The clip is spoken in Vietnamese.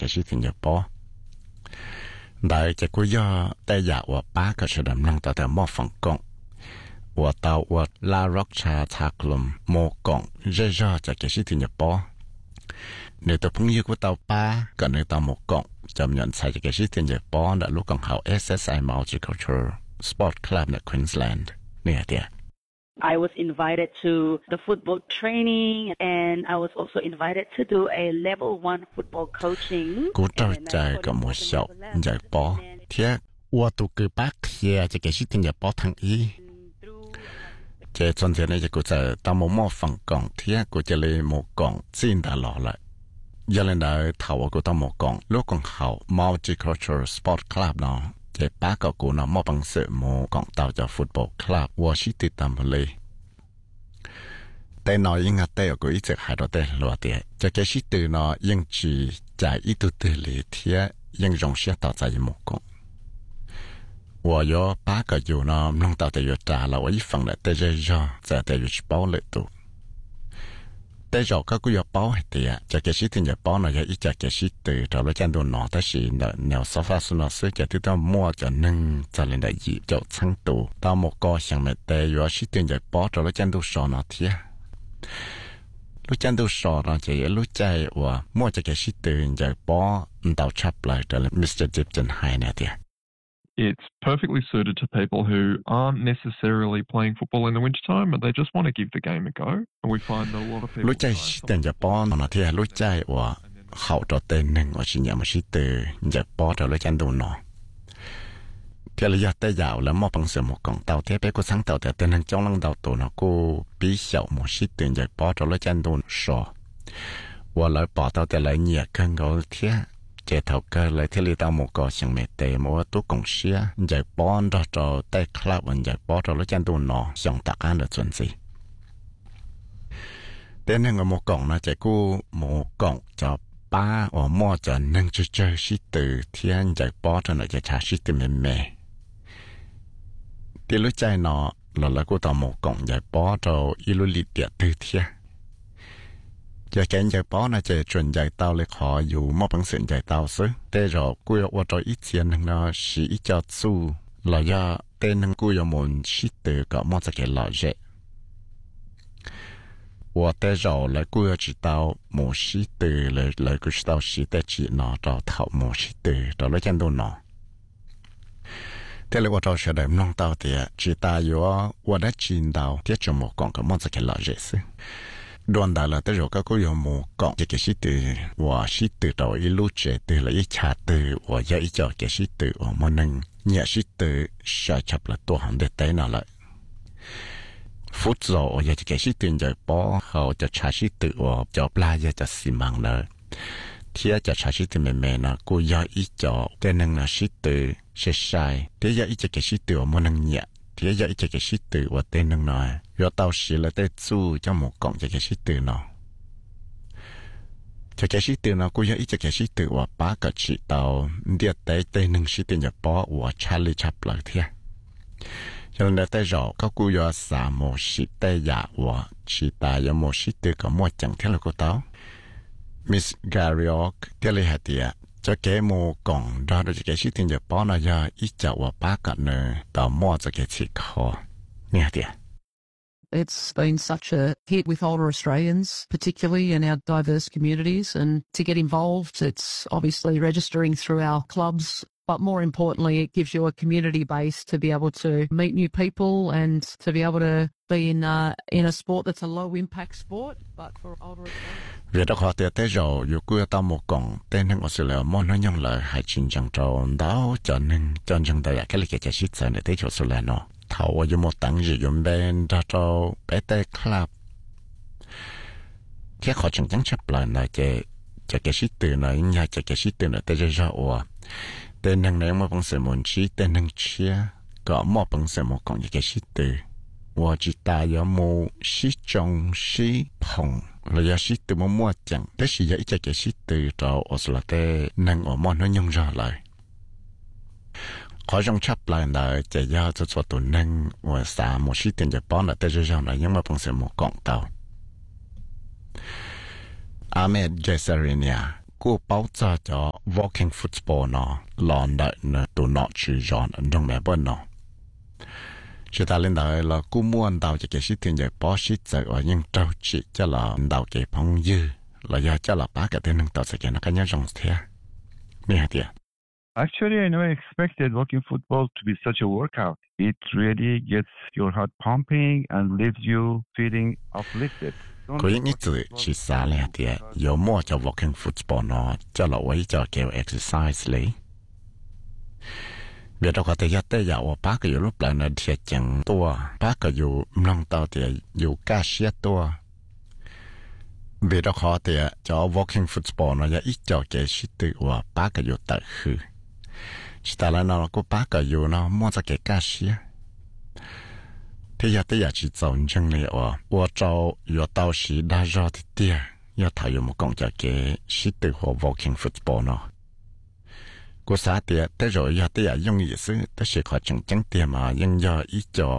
cái gì thì nhập bỏ đạiจะกูย่อแต่อยากว่าป้าก็จะดำนั่งต่อแต่หม้อฝังกงว่าเตาว่าลาร็อกชาทากลมโมกงเร่อจะเกี่ยสิถึงจะป้อเนื้อตัวพุ่งยืกว่าเตาป้าก็เนื้อเตาโมกงจำยันใส่จะเกี่ยสิถึงจะป้อแต่ลูกของเขา SSI Multicultural Sport Club ใน Queensland เนี่ยเดีย I was invited to the football training and I was also invited to do a level 1 football coaching. กูตั้งใจกับมัวเสาใหญ่ปอเทียว่าตัวคือปักเฮียจะเกิดสิ่งใหญ่ปอทั้งอีเจ้าจนเดี๋ยวนี้จะกูจะตามหม้อฝังกล่องเทียกูจะเลยหม้อกล่องสิ้นตลอดเลยยันเลยนะถาวกูต้องหม้อกล่องลูกของเขา Multicultural Sport Club เนาะเจ้าป้ากับกูเนาะหม้อปังเสือหม้อกล่องเต่าจากฟุตบอลคลับวอชิติตัมเลยแต่น้อยยังแต่กูอีจะหายตัวแต่ลัวเดียจะแค่ชิตือน้อยยังจีจ่ายอีตัวเตเลยเทียยังรงเสียต่อใจหม้อกล่อง我有八个月呢，弄到的月炸了，我一放了在这热，在的月去包了都。แต่เราก็อยากป้อให้เดียจะเกิดสิ่งที่ป้อนะยังอีจะเกิดสิ่งที่เราเล่นดูหนอแต่สิแนวโซฟาสุนัขซื้อจะที่ต้องมั่วจะนึ่งจะเล่นได้ยีจะชั้งตัวตามหมกก็想ไม่แต่อยากสิ่งที่ป้อเราเล่นดูสอนเทียรู้จักดูสอนจะรู้ใจว่ามั่วจะเกิดสิ่งที่ป้อดาวชับเลยแต่มิสเตอร์จิบจันไฮเนี่ยเดีย It's perfectly suited to people who aren't necessarily playing football in the wintertime, but they just want to give the game a go. And we find that a lot of people... รู้ใจแต่จะป้อนนะที่รู้ใจว่าเขาจะเต้นหนึ่งว่าสิ่งอย่างมันสิเตจะป้อนเราเลยจันดูเนาะที่ระยะแต่ยาวแล้วมอปังเสือหมกของเต่าเทียบไปกูสั่งเต่าแต่เต้นหนึ่งจ้องลังเต่าตัวเนาะกูปีเฉาหมดสิเตจะป้อนเราเลยจันดูสอว่าเลยป้อนเต่าแต่เลยเหยียดกันก็เทียเจ้าเท่ากันเลยที่เราหมกก็เชียงเมเตมัวตุกงเชียใหญ่ป้อนเราจะได้คลับวันใหญ่ป้อนเราแล้วจันดูเนาะส่งตะการเราจนสิแต่หนึ่งหมกงนะใจกูหมกงจะป้าอ๋อมั่วจะหนึ่งจะเจอสิตือเทียนใหญ่ป้อนเราจะชาสิตือเมที่รู้ใจเนาะเราแล้วกูต่อหมกงใหญ่ป้อนเราอีลุลิเดียตือเทียจะแกนใจป้อนะจะจนใจเต้าเลยขออยู่มอบังเสียนใจเต้าซึแต่เรากูอยากว่าจะอีเสียนหนึ่งนะสีอีจอดสู้เราอยากเต้นหนึ่งกูอยากมันชิดเตอก็มอจะแกหล่อเจว่าแต่เราเลยกูอยากจะเต้าหมูชิดเตอเลยกูจะเต้าสีแต่จีนอเราเท่าหมูชิดเตอเราเลยจันดูนอแต่เลยว่าเราเฉยๆน้องเต้าเตียจีตาอยู่ว่าได้จีนเต้าเทียจมูกก่อนก็มอจะแกหล่อเจซึโดนด่าแล้วแต่เราก็ยังมูก่อนจะเกิดสิ่งที่ว่าสิ่งที่เราอีรู้เจตัวเลยอีชาตัวว่าอยากอีจะเกิดสิ่งที่ว่ามันนึงเนี่ยสิ่งที่ใช้ชับละตัวหันเด็ดแต่นั่นแหละฟุตซอลอยากจะเกิดสิ่งที่จะป้อเขาจะใช้สิ่งที่ว่าจะปลาอยากจะสิมังเลยเที่ยจะใช้สิ่งที่แม่นะกูอยากอีจะแต่นึงนะสิ่งที่ใช้แต่อยากอีจะเกิดสิ่งที่ว่ามันนึงเนี่ยที่อยากจะเกิดสิ่งที่ว่าแต่นึงหน่อย要到时了，再做就冇讲这个是对呢。这个是对呢，กู要一直个是对我八个知道，你得能是对就把我查理查不了天。有人在绕，个กู要啥冇是对呀，我知道有冇是对个冇讲天了个到。Miss Garriok ที่เลยหาเดียจะแกโมกล่องเราจะแกชิตินจะป้อนอะไรอีจะว่าป้ากันเนอต่อมอจะแกชิคอเนี่ยเดีย It's been such a hit with older Australians, particularly in our diverse communities, and to get involved, it's obviously registering through our clubs, but more importantly, it gives you a community base to be able to meet new people and to be able to be in a sport that's a low-impact sport, but for older Australians. Việc đó họ tiệt tới rồi, dù cứ tao một cọng tên hàng Australia món nó nhung lại hay chính chẳng tròn đó cho nên đây cái lịch cái shit này tới chỗ Australia nó thầuอยู่một tầng gì dùng bên ra cho bé tê club cái họ chẳng chấp lại là cái shit từ này nhà cái shit từ này tới ra ủa tên hàng này mà bằng sự muốn chi tên hàng chia có một bằng sự một còn cái shit từ我只大有冇是種是碰，你有是對冇乜講，但是有一隻嘅是對到我說的能我冇能用上來，可用出來呢就要就做到能我啥冇是點就幫了，但是上來因為本身冇講到。阿妹 Jesserina cô bảo cho walking football nó lòn đợi nó tụ nọ chữ giòn trong mẹ bên nó chỉ ta lên đời là cô muốn đào cho cái sĩ tiền giải bỏ sĩ giải và nhưng trâu chỉ cho là đào cái phong dư là do cho là bác cái tên nâng tạo sự kiện nó cái nhớ rộng thế nghe hả tiệt. Actually, I never expected walking football to be such a workout. It really gets your heart pumping and leaves you feeling uplifted. Có những từ chỉ xa lẽ tiệt,有mua cho walking football nó cho là quay cho kiểu exercise lý. Vì đó có thể giác tế dạo bác cái lúc lại nó thiệt chẳng tua, bác cái dù nông tàu tiệt dù cá xế tua. Vì đó khó tiệt cho walking football nó ít cho cái sĩ tử và bác cái dù tự khử. Chỉ ta là nó có bác cái dù nó mua cho cái cá xế. Thế giờ tới giờ chỉ dọn chân này ở châu ở tàu sĩ đã ra thì tiệt, giờ thấy một công cho cái sĩ tử hoặc walking football nó. Cô xã tiệt tới rồi giờ tới giờ dùng gì xứ tới sự khó chừng chẳng tiệt mà nhưng giờ ít cho